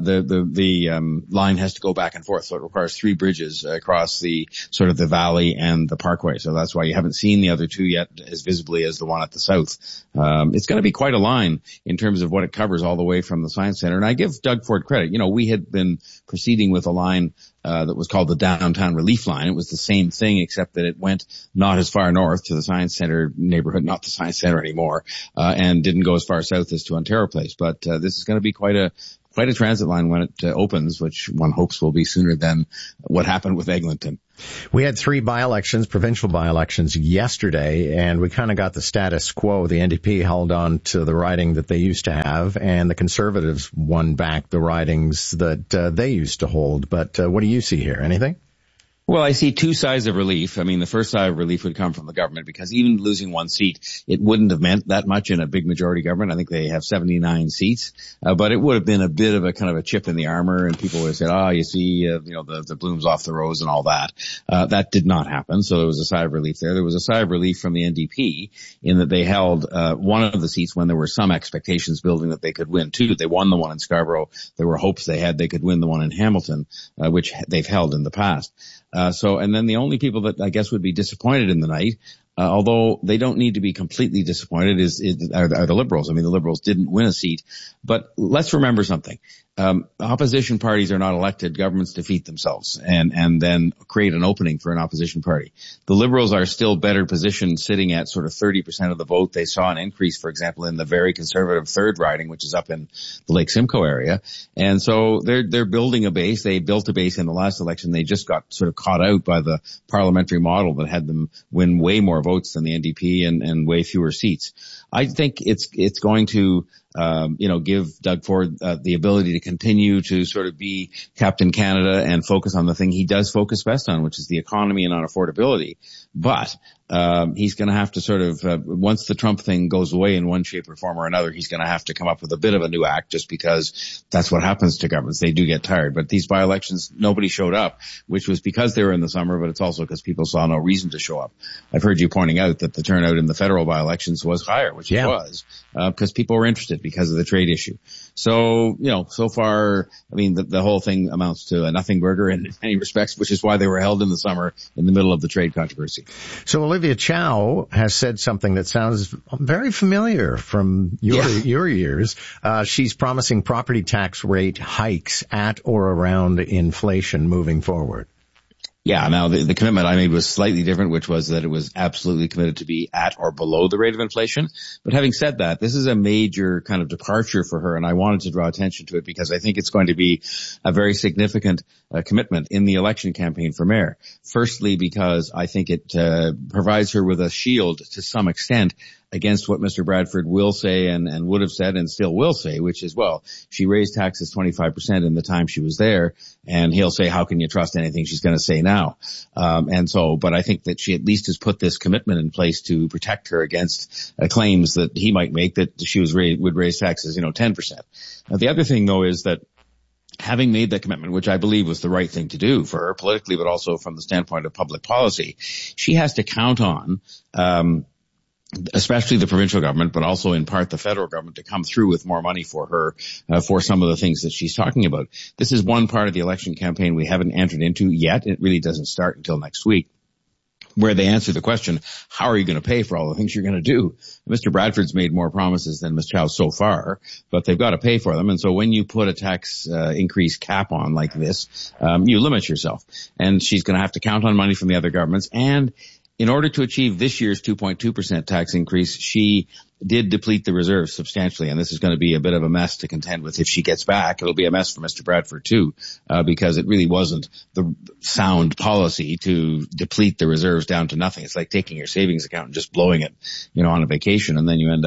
the line has to go back and forth. So it requires 3 bridges across the sort of the valley and the parkway. So that's why you haven't seen the other 2 yet as visibly as the one at the south. It's going to be quite a line in terms of what it covers all the way from the Science Centre. And I give Doug Ford credit. You know, we had been proceeding with a line that was called the Downtown Relief Line. It was the same thing, except that it went not as far north to the Science Centre neighborhood, not the Science Centre anymore, and didn't go as far south as to Ontario Place. But this is going to be quite a transit line when it opens, which one hopes will be sooner than what happened with Eglinton. We had 3 by-elections, provincial by-elections yesterday, and we kind of got the status quo. The NDP held on to the riding that they used to have, and the Conservatives won back the ridings that they used to hold. But what do you see here? Anything? Well, I see 2 sides of relief. I mean, the first side of relief would come from the government, because even losing 1 seat, it wouldn't have meant that much in a big majority government. I think they have 79 seats, but it would have been a bit of a kind of a chip in the armor, and people would have said, you see, the blooms off the rose and all that. That did not happen, so there was a sigh of relief there. There was a sigh of relief from the NDP in that they held one of the seats when there were some expectations building that they could win 2. They won the one in Scarborough. There were hopes they could win the one in Hamilton, which they've held in the past. And then the only people that I guess would be disappointed in the night, although they don't need to be completely disappointed, are the Liberals. I mean, the Liberals didn't win a seat, but let's remember something. Opposition parties are not elected. Governments defeat themselves and then create an opening for an opposition party. The Liberals are still better positioned, sitting at sort of 30% of the vote. They saw an increase, for example, in the very conservative 3rd riding, which is up in the Lake Simcoe area. And so they're building a base. They built a base in the last election. They just got sort of caught out by the parliamentary model that had them win way more votes than the NDP and way fewer seats. I think it's going to give Doug Ford the ability to continue to sort of be Captain Canada and focus on the thing he does focus best on, which is the economy and on affordability. But he's going to have to sort of, once the Trump thing goes away in one shape or form or another, he's going to have to come up with a bit of a new act, just because that's what happens to governments. They do get tired. But these by-elections, nobody showed up, which was because they were in the summer, but it's also because people saw no reason to show up. I've heard you pointing out that the turnout in the federal by-elections was higher, which it was, because people were interested because of the trade issue. So, so far, I mean, the whole thing amounts to a nothing burger in many respects, which is why they were held in the summer in the middle of the trade controversy. So Olivia Chow has said something that sounds very familiar from your years. She's promising property tax rate hikes at or around inflation moving forward. Yeah, now the commitment I made was slightly different, which was that it was absolutely committed to be at or below the rate of inflation. But having said that, this is a major kind of departure for her, and I wanted to draw attention to it because I think it's going to be a very significant commitment in the election campaign for mayor. Firstly, because I think it provides her with a shield to some extent against what Mr. Bradford will say and would have said and still will say, which is, well, she raised taxes 25% in the time she was there, and he'll say, how can you trust anything she's going to say now? But I think that she at least has put this commitment in place to protect her against claims that he might make that she would raise taxes, 10%. Now, the other thing, though, is that having made that commitment, which I believe was the right thing to do for her politically, but also from the standpoint of public policy, she has to count on, especially the provincial government, but also in part the federal government, to come through with more money for her, for some of the things that she's talking about. This is one part of the election campaign we haven't entered into yet. It really doesn't start until next week, where they answer the question, how are you going to pay for all the things you're going to do? Mr. Bradford's made more promises than Ms. Chow so far, but they've got to pay for them. And so when you put a tax increase cap on like this, you limit yourself. And she's going to have to count on money from the other governments. And in order to achieve this year's 2.2% tax increase, she did deplete the reserves substantially, and this is going to be a bit of a mess to contend with if she gets back. It'll be a mess for Mr. Bradford too, because it really wasn't the sound policy to deplete the reserves down to nothing. It's like taking your savings account and just blowing it, on a vacation, and then you end up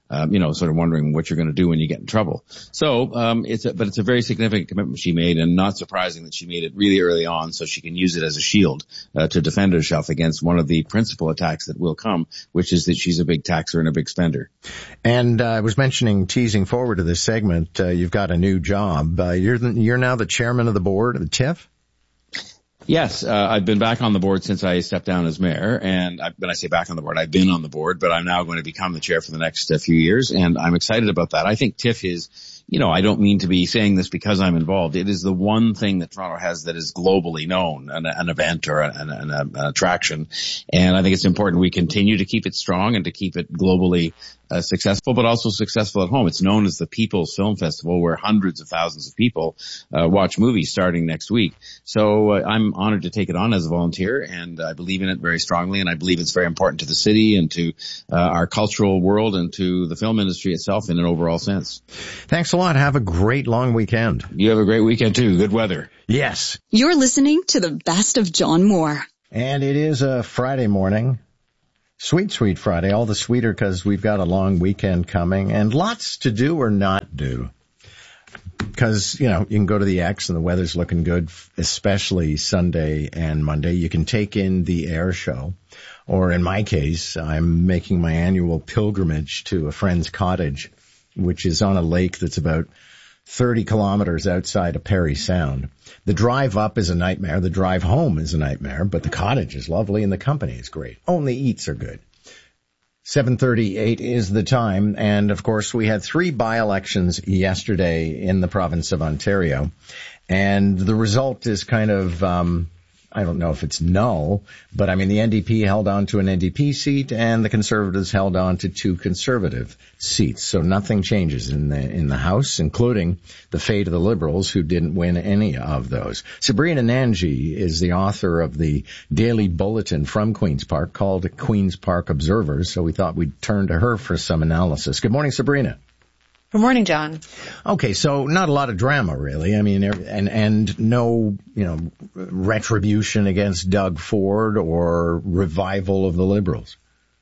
sort of wondering what you're going to do when you get in trouble. So, it's a very significant commitment she made, and not surprising that she made it really early on so she can use it as a shield, to defend herself against one of the principal attacks that will come, which is that she's a big taxer and a big spender. And I was teasing forward to this segment, you've got a new job. You're now the chairman of the board of the TIFF? Yes, I've been back on the board since I stepped down as mayor, and when I say back on the board, I've been on the board, but I'm now going to become the chair for the next few years, and I'm excited about that. I think TIFF is, I don't mean to be saying this because I'm involved. It is the one thing that Toronto has that is globally known, an event or an attraction, and I think it's important we continue to keep it strong and to keep it globally successful, but also successful at home. It's known as the People's Film Festival, where hundreds of thousands of people watch movies starting next week. So I'm honored to take it on as a volunteer, and I believe in it very strongly, and I believe it's very important to the city and to our cultural world and to the film industry itself in an overall sense. Thanks a lot. Have a great long weekend. You have a great weekend too. Good weather. Yes. You're listening to the best of John Moore. And it is a Friday morning. Sweet, sweet Friday. All the sweeter because we've got a long weekend coming and lots to do or not do. Because, you can go to the X and the weather's looking good, especially Sunday and Monday. You can take in the air show. Or in my case, I'm making my annual pilgrimage to a friend's cottage, which is on a lake that's about 30 kilometers outside of Parry Sound. The drive up is a nightmare. The drive home is a nightmare, but the cottage is lovely and the company is great. Only eats are good. 7:38 is the time. And of course, we had 3 by-elections yesterday in the province of Ontario. And the result is kind of, I don't know if it's null, but the NDP held on to an NDP seat and the Conservatives held on to 2 Conservative seats. So nothing changes in the House, including the fate of the Liberals who didn't win any of those. Sabrina Nanji is the author of the daily bulletin from Queen's Park called Queen's Park Observer. So we thought we'd turn to her for some analysis. Good morning, Sabrina. Good morning, John. Okay, so not a lot of drama, really. And no, retribution against Doug Ford or revival of the Liberals.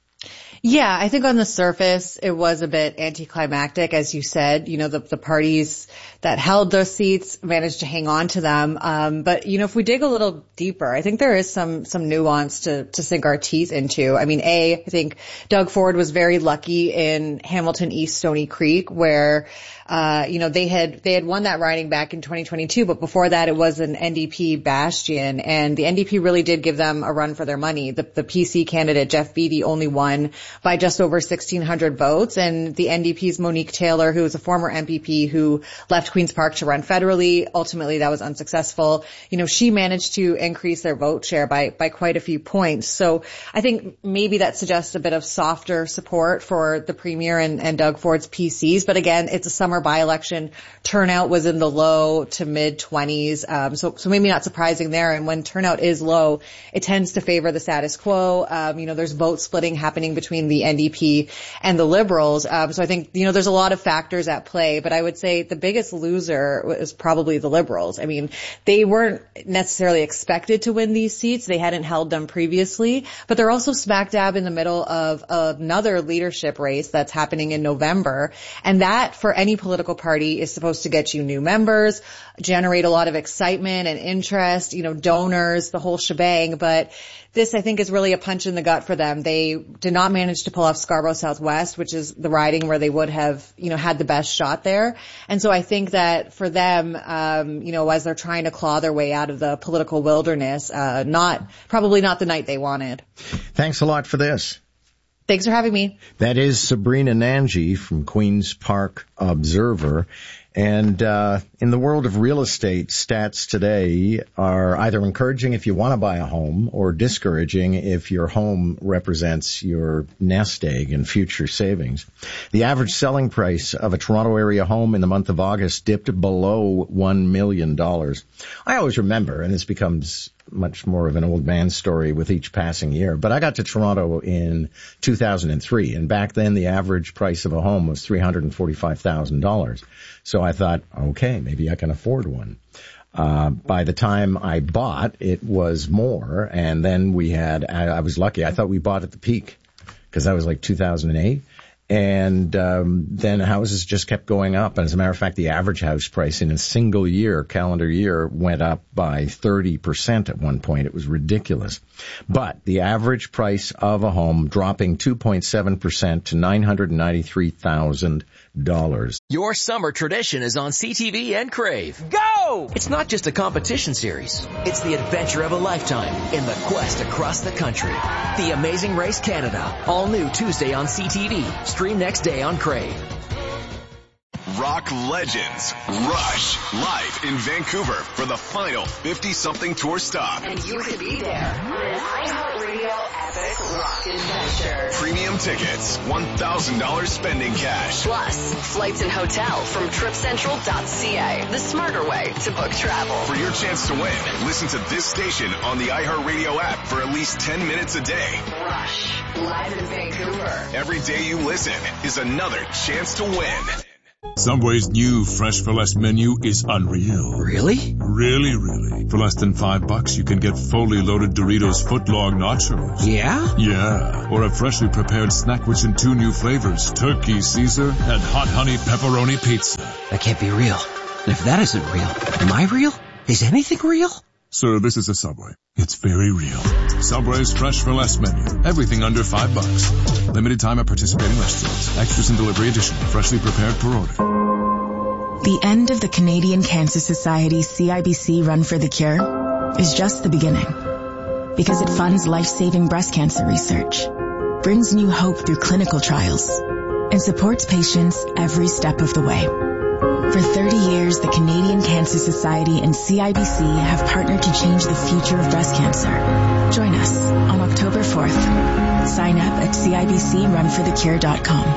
Yeah, I think on the surface, it was a bit anticlimactic, as you said. The parties that held those seats managed to hang on to them. But, if we dig a little deeper, I think there is some nuance to sink our teeth into. I think Doug Ford was very lucky in Hamilton East Stony Creek, where they had won that riding back in 2022, but before that it was an NDP bastion, and the NDP really did give them a run for their money. The PC candidate, Jeff Beattie, only won by just over 1,600 votes, and the NDP's Monique Taylor, who was a former MPP who left Queen's Park to run federally, ultimately that was unsuccessful. She managed to increase their vote share by quite a few points. So I think maybe that suggests a bit of softer support for the Premier and Doug Ford's PCs, but again, it's a summer by-election. Turnout was in the low to mid-20s, so maybe not surprising there. And when turnout is low, it tends to favor the status quo. There's vote splitting happening between the NDP and the Liberals. So I think, there's a lot of factors at play, but I would say the biggest loser was probably the Liberals. They weren't necessarily expected to win these seats. They hadn't held them previously, but they're also smack dab in the middle of another leadership race that's happening in November. And that, for any political party, is supposed to get you new members, generate a lot of excitement and interest, donors, the whole shebang. But this, I think, is really a punch in the gut for them. They did not manage to pull off Scarborough Southwest, which is the riding where they would have, had the best shot there. And so I think that for them, as they're trying to claw their way out of the political wilderness, probably not the night they wanted. Thanks a lot for this. Thanks for having me. That is Sabrina Nanji from Queen's Park Observer. And in the world of real estate, stats today are either encouraging if you want to buy a home or discouraging if your home represents your nest egg and future savings. The average selling price of a Toronto area home in the month of August dipped below $1 million. I always remember, and this becomes much more of an old man story with each passing year, but I got to Toronto in 2003, and back then the average price of a home was $345,000. So I thought, okay, maybe I can afford one. By the time I bought, it was more, and then I was lucky. I thought we bought at the peak, because that was like 2008. And then houses just kept going up. And as a matter of fact, the average house price in a single year, calendar year, went up by 30% at one point. It was ridiculous. But the average price of a home dropping 2.7% to $993,000. Your summer tradition is on CTV and Crave. Go! It's not just a competition series. It's the adventure of a lifetime in the quest across the country. The Amazing Race Canada. All new Tuesday on CTV. Stream next day on Crave. Rock legends Rush live in Vancouver for the final 50-something tour stop. And you could be there for an iHeartRadio epic rock adventure. Premium tickets, $1,000 spending cash. Plus, flights and hotel from tripcentral.ca, the smarter way to book travel. For your chance to win, listen to this station on the iHeartRadio app for at least 10 minutes a day. Rush, live in Vancouver. Every day you listen is another chance to win. Subway's new Fresh for Less menu is unreal. Really? Really. For less than $5, you can get fully loaded Doritos footlong nachos. Yeah? Yeah. Or a freshly prepared snack which in 2 new flavors, Turkey Caesar and Hot Honey Pepperoni Pizza. That can't be real. And if that isn't real, am I real? Is anything real? Sir, this is a Subway. It's very real. Subway's Fresh for Less menu. Everything under $5. Limited time at participating restaurants. Extras and delivery additional. Freshly prepared per order. The end of the Canadian Cancer Society CIBC Run for the Cure is just the beginning. Because it funds life-saving breast cancer research, brings new hope through clinical trials, and supports patients every step of the way. For 30 years, the Canadian Cancer Society and CIBC have partnered to change the future of breast cancer. Join us on October 4th. Sign up at CIBCRunForTheCure.com.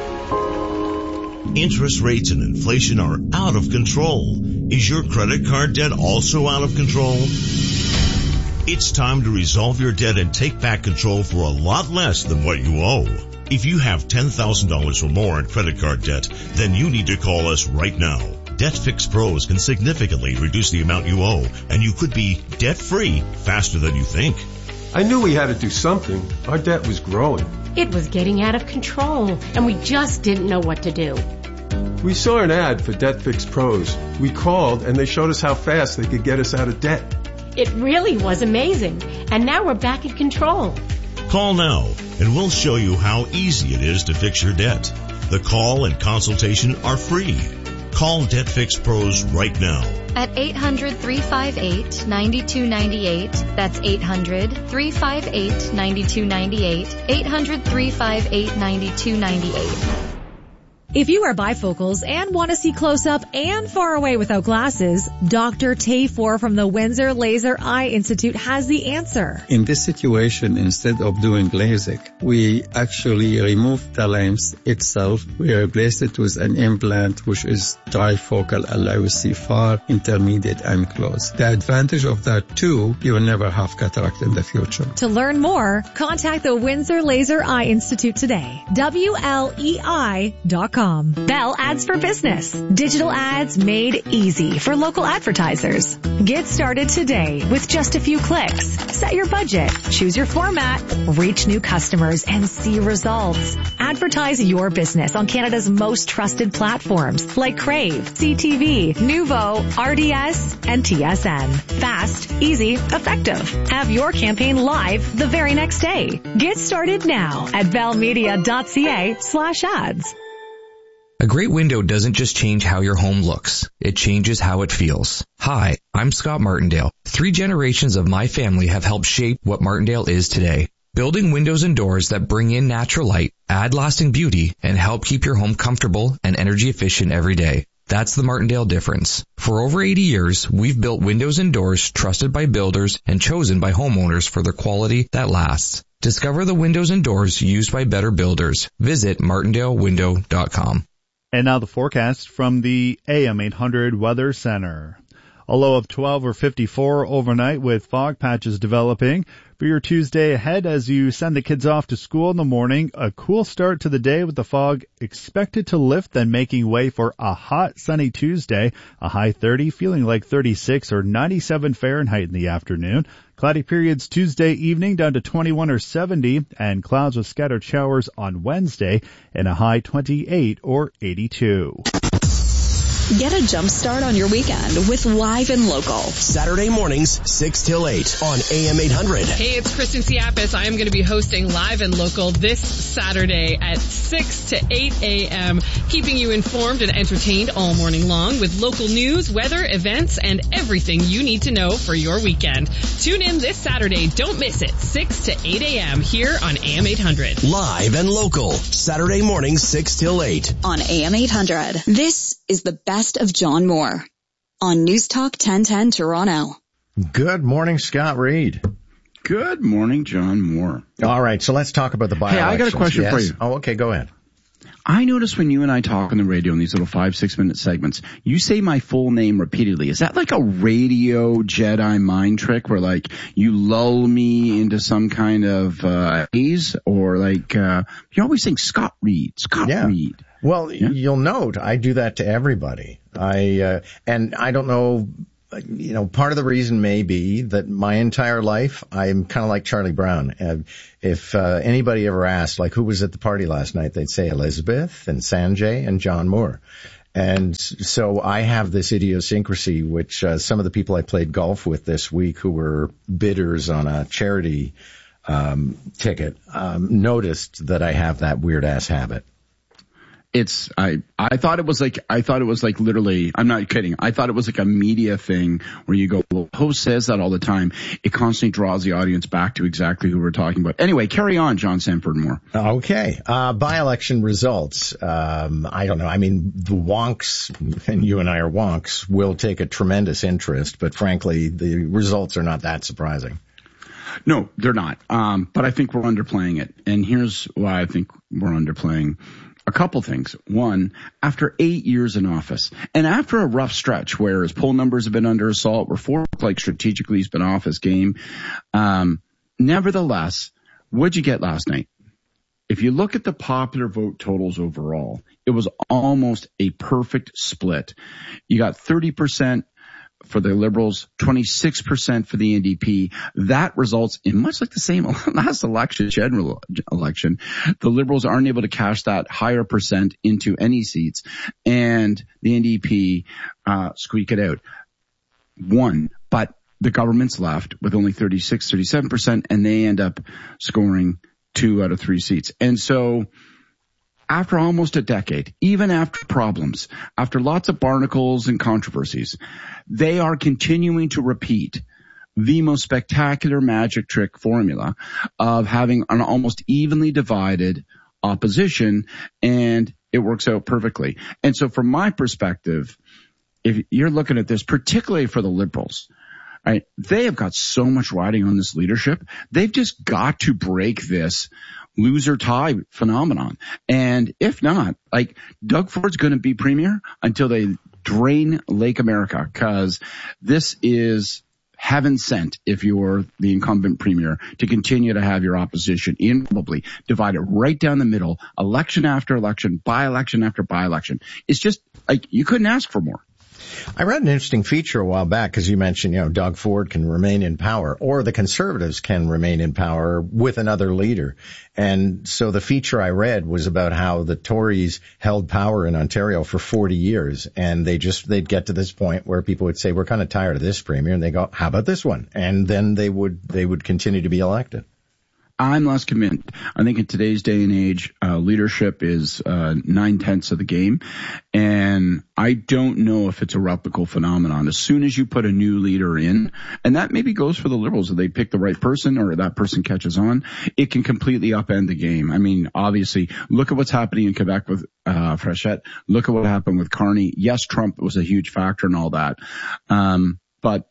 Interest rates and inflation are out of control. Is your credit card debt also out of control? It's time to resolve your debt and take back control for a lot less than what you owe. If you have $10,000 or more in credit card debt, then you need to call us right now. Debt Fix Pros can significantly reduce the amount you owe, and you could be debt-free faster than you think. I knew we had to do something. Our debt was growing. It was getting out of control, and we just didn't know what to do. We saw an ad for Debt Fix Pros. We called, and they showed us how fast they could get us out of debt. It really was amazing, and now we're back in control. Call now, and we'll show you how easy it is to fix your debt. The call and consultation are free. Call Debt Fix Pros right now. At 800-358-9298. That's 800-358-9298. 800-358-9298. If you are bifocals and want to see close up and far away without glasses, Dr. Tay4 from the Windsor Laser Eye Institute has the answer. In this situation, instead of doing LASIK, we actually removed the lens itself. We replaced it with an implant which is trifocal, allows you to see far, intermediate, and close. The advantage of that too, you will never have cataract in the future. To learn more, contact the Windsor Laser Eye Institute today. WLEI.com. Bell Ads for Business. Digital ads made easy for local advertisers. Get started today with just a few clicks. Set your budget, choose your format, reach new customers, and see results. Advertise your business on Canada's most trusted platforms like Crave, CTV, Nuvo, RDS, and TSN. Fast, easy, effective. Have your campaign live the very next day. Get started now at bellmedia.ca/ads. A great window doesn't just change how your home looks. It changes how it feels. Hi, I'm Scott Martindale. 3 generations of my family have helped shape what Martindale is today. Building windows and doors that bring in natural light, add lasting beauty, and help keep your home comfortable and energy efficient every day. That's the Martindale difference. For over 80 years, we've built windows and doors trusted by builders and chosen by homeowners for their quality that lasts. Discover the windows and doors used by better builders. Visit martindalewindow.com. And now the forecast from the AM 800 Weather Center. A low of 12 or 54 overnight with fog patches developing. For your Tuesday ahead as you send the kids off to school in the morning, a cool start to the day with the fog expected to lift, then making way for a hot sunny Tuesday. A high 30, feeling like 36 or 97 Fahrenheit in the afternoon. Cloudy periods Tuesday evening down to 21 or 70, and clouds with scattered showers on Wednesday and a high 28 or 82. Get a jump start on your weekend with Live and Local. Saturday mornings, 6 till 8 on AM 800. Hey, it's Kristen Siapis. I am going to be hosting Live and Local this Saturday at 6 to 8 a.m., keeping you informed and entertained all morning long with local news, weather, events, and everything you need to know for your weekend. Tune in this Saturday. Don't miss it. 6 to 8 a.m. here on AM 800. Live and Local. Saturday mornings, 6 till 8 on AM 800. This is the best of John Moore on News Talk 1010 Toronto. Good morning, Scott Reed. Good morning, John Moore. All right, so let's talk about the by-elections. Hey, I got a question for you. Oh, okay, go ahead. I notice when you and I talk on the radio in these little 5-6 minute segments, you say my full name repeatedly. Is that like a radio Jedi mind trick where like you lull me into some kind of haze, or like you're always saying Scott Reed, Reed. Well, You'll note I do that to everybody. And I don't know, part of the reason may be that my entire life I'm kind of like Charlie Brown. If anybody ever asked, like, who was at the party last night, they'd say Elizabeth and Sanjay and John Moore. And so I have this idiosyncrasy, which some of the people I played golf with this week who were bidders on a charity ticket noticed that I have that weird ass habit. I thought it was like literally, I'm not kidding. I thought it was like a media thing where you go, well, host says that all the time. It constantly draws the audience back to exactly who we're talking about. Anyway, carry on, John Sanford Moore. Okay. By-election results. I don't know. I mean, the wonks, and you and I are wonks, will take a tremendous interest, but frankly, the results are not that surprising. No, they're not. But I think we're underplaying it. And here's why I think we're underplaying a couple things. One, after 8 years in office, and after a rough stretch where his poll numbers have been under assault, where Ford, like, strategically he's been off his game, nevertheless, what'd you get last night? If you look at the popular vote totals overall, it was almost a perfect split. You got 30% for the Liberals, 26% for the NDP. That results in much like the same last election, general election. The Liberals aren't able to cash that higher percent into any seats, and the NDP squeak it out. But the government's left with only 37%, and they end up scoring 2 out of 3 seats. And so after almost a decade, even after problems, after lots of barnacles and controversies, they are continuing to repeat the most spectacular magic trick formula of having an almost evenly divided opposition, and it works out perfectly. And so from my perspective, if you're looking at this, particularly for the Liberals, right, they have got so much riding on this leadership. They've just got to break this loser tie phenomenon. And if not, like, Doug Ford's going to be premier until they drain Lake America, because this is heaven sent if you're the incumbent premier to continue to have your opposition probably divided right down the middle, election after election, by-election after by-election. It's just like you couldn't ask for more. I read an interesting feature a while back, because you mentioned, Doug Ford can remain in power, or the Conservatives can remain in power with another leader. And so the feature I read was about how the Tories held power in Ontario for 40 years, and they'd get to this point where people would say, we're kind of tired of this premier, and they go, how about this one? And then they would continue to be elected. I'm less convinced. I think in today's day and age, leadership is 9/10 of the game. And I don't know if it's a replicable phenomenon. As soon as you put a new leader in, and that maybe goes for the Liberals, if they pick the right person or that person catches on, it can completely upend the game. I mean, obviously, look at what's happening in Quebec with Frechette. Look at what happened with Carney. Yes, Trump was a huge factor in all that. But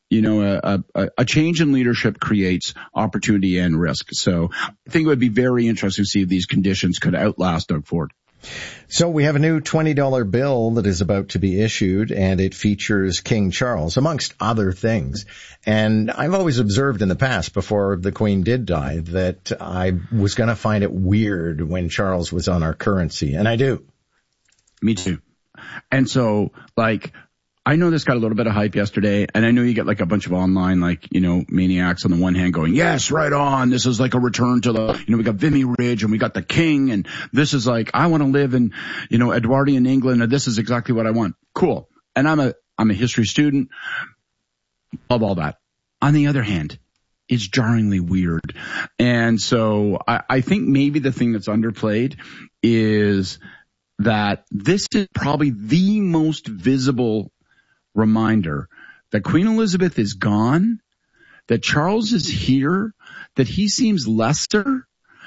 a change in leadership creates opportunity and risk. So I think it would be very interesting to see if these conditions could outlast Doug Ford. So we have a new $20 bill that is about to be issued, and it features King Charles, amongst other things. And I've always observed in the past, before the Queen did die, that I was going to find it weird when Charles was on our currency. And I do. Me too. And so, I know this got a little bit of hype yesterday, and I know you get like a bunch of online, like, maniacs on the one hand going, yes, right on. This is like a return to the, we got Vimy Ridge and we got the King, and this is like, I want to live in, Edwardian England, and this is exactly what I want. Cool. And I'm a history student. Love all that. On the other hand, it's jarringly weird. And so I think maybe the thing that's underplayed is that this is probably the most visible reminder that Queen Elizabeth is gone, that Charles is here, that he seems lesser.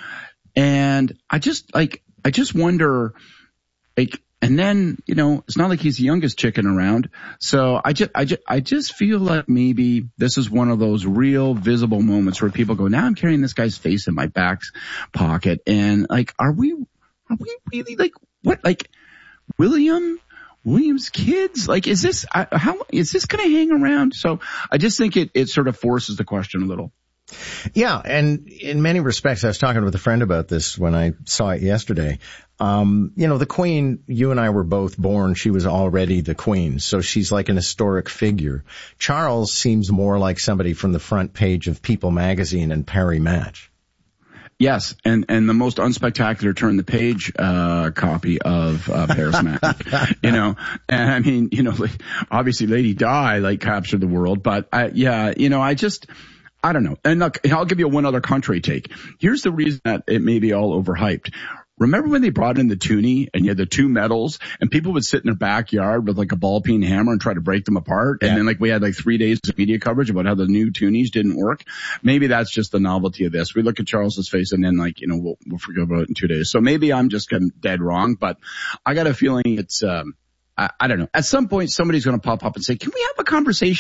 And I just wonder, and then, it's not like he's the youngest chicken around. So I just feel like maybe this is one of those real visible moments where people go, now I'm carrying this guy's face in my back pocket. And like, are we really like, what, like William's kids? Like, is this going to hang around? So I just think it sort of forces the question a little. Yeah, and in many respects, I was talking with a friend about this when I saw it yesterday. The Queen, you and I were both born, she was already the Queen, so she's like an historic figure. Charles seems more like somebody from the front page of People magazine and Parry Match. Yes, and the most unspectacular turn the page copy of Paris Match. And I mean, obviously Lady Di captured the world, but I don't know. And look, I'll give you one other contrary take. Here's the reason that it may be all overhyped. Remember when they brought in the toonie and you had the two medals and people would sit in their backyard with like a ball peen hammer and try to break them apart? Yeah. And then we had 3 days of media coverage about how the new toonies didn't work. Maybe that's just the novelty of this. We look at Charles's face and then we'll forget about it in 2 days. So maybe I'm just getting dead wrong, but I got a feeling it's, I don't know. At some point somebody's going to pop up and say, can we have a conversation